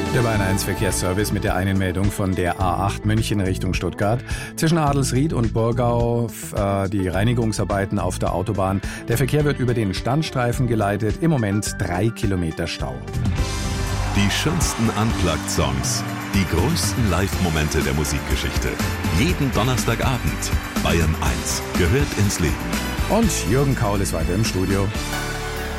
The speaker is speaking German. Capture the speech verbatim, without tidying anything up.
Der Bayern eins Verkehrsservice mit der Einmeldung von der A acht München Richtung Stuttgart. Zwischen Adelsried und Burgau äh, die Reinigungsarbeiten auf der Autobahn. Der Verkehr wird über den Standstreifen geleitet. Im Moment drei Kilometer Stau. Die schönsten Unplugged-Songs. Die größten Live-Momente der Musikgeschichte. Jeden Donnerstagabend. Bayern eins gehört ins Leben. Und Jürgen Kaul ist weiter im Studio.